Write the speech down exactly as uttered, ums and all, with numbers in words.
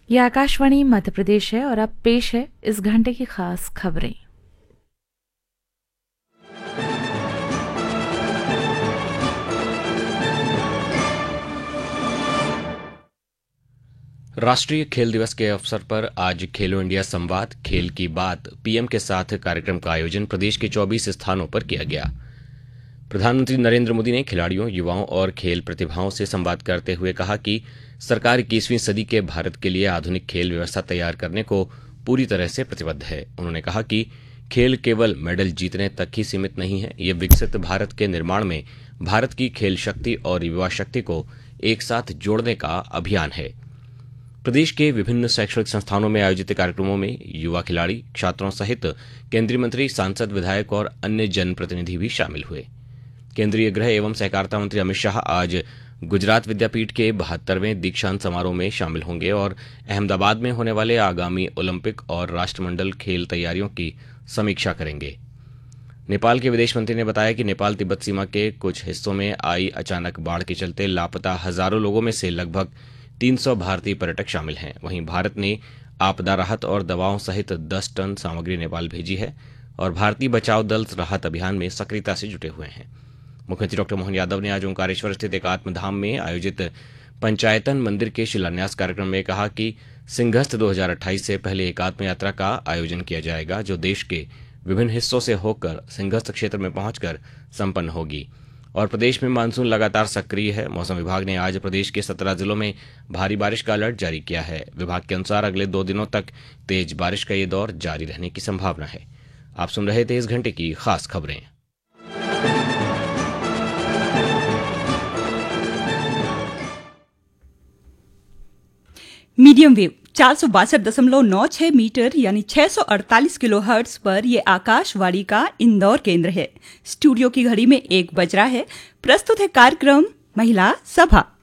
ये आकाशवाणी मध्य प्रदेश है और अब पेश है इस घंटे की खास खबरें। राष्ट्रीय खेल दिवस के अवसर पर आज खेलो इंडिया संवाद खेल की बात पीएम के साथ कार्यक्रम का आयोजन प्रदेश के चौबीस स्थानों पर किया गया। प्रधानमंत्री नरेंद्र मोदी ने खिलाड़ियों, युवाओं और खेल प्रतिभाओं से संवाद करते हुए कहा कि सरकार इक्कीसवीं सदी के भारत के लिए आधुनिक खेल व्यवस्था तैयार करने को पूरी तरह से प्रतिबद्ध है। उन्होंने कहा कि खेल केवल मेडल जीतने तक ही सीमित नहीं है, ये विकसित भारत के निर्माण में भारत की खेल शक्ति और युवा शक्ति को एक साथ जोड़ने का अभियान है। प्रदेश के विभिन्न शैक्षणिक संस्थानों में आयोजित कार्यक्रमों में युवा खिलाड़ी, छात्रों सहित केंद्रीय मंत्री, सांसद, विधायक और अन्य जनप्रतिनिधि भी शामिल हुए। केंद्रीय गृह एवं सहकारिता मंत्री अमित शाह आज गुजरात विद्यापीठ के बहत्तरवें दीक्षांत समारोह में शामिल होंगे और अहमदाबाद में होने वाले आगामी ओलंपिक और राष्ट्रमंडल खेल तैयारियों की समीक्षा करेंगे। नेपाल के विदेश मंत्री ने बताया कि नेपाल तिब्बत सीमा के कुछ हिस्सों में आई अचानक बाढ़ के चलते लापता हजारों लोगों में से लगभग तीन सौ भारतीय पर्यटक शामिल हैं। वहीं भारत ने आपदा राहत और दवाओं सहित दस टन सामग्री नेपाल भेजी है और भारतीय बचाव दल राहत अभियान में सक्रियता से जुटे हुए हैं। मुख्यमंत्री डॉक्टर मोहन यादव ने आज ओंकारेश्वर स्थित एकात्म धाम में आयोजित पंचायतन मंदिर के शिलान्यास कार्यक्रम में कहा कि सिंहस्थ दो हज़ार अट्ठाईस से पहले एकात्म यात्रा का आयोजन किया जाएगा, जो देश के विभिन्न हिस्सों से होकर सिंहस्थ क्षेत्र में पहुंचकर संपन्न होगी। और प्रदेश में मानसून लगातार सक्रिय है। मौसम विभाग ने आज प्रदेश के सत्रह जिलों में भारी बारिश का अलर्ट जारी किया है। विभाग के अनुसार अगले दो दिनों तक तेज बारिश का ये दौर जारी रहने की संभावना है। आप सुन रहे थे इस घंटे की खास खबरें। मीडियम वेव चार सौ बासठ दशमलव नौ छह मीटर यानी छह सौ अड़तालीस किलो हर्ट्ज पर ये आकाशवाणी का इंदौर केंद्र है। स्टूडियो की घड़ी में एक बज रहा है। प्रस्तुत है कार्यक्रम महिला सभा।